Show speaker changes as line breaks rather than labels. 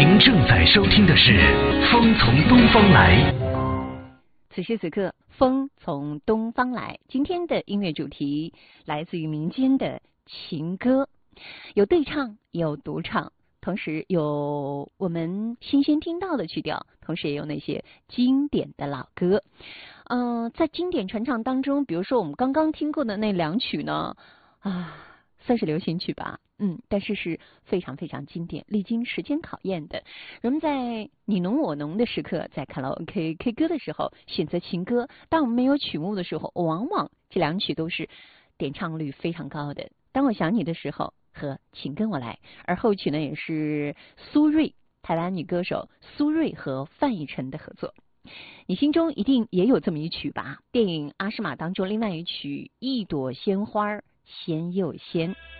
您正在收听的是《风从东方来》。
此时此刻，风从东方来。今天的音乐主题来自于民间的情歌，有对唱，有独唱，同时有我们新鲜听到的曲调，同时也有那些经典的老歌。在经典传唱当中，比如说我们刚刚听过的那两曲呢，算是流行曲吧，但是是非常非常经典，历经时间考验的。人们在你侬我侬的时刻，在卡拉 OK K 歌的时候选择情歌，当我们没有曲目的时候，往往这两曲都是点唱率非常高的。当我想你的时候和请跟我来，而后曲呢也是苏芮，台湾女歌手苏芮和范逸臣的合作。你心中一定也有这么一曲吧？电影《阿诗玛》当中另外一曲《一朵鲜花鲜又鲜》。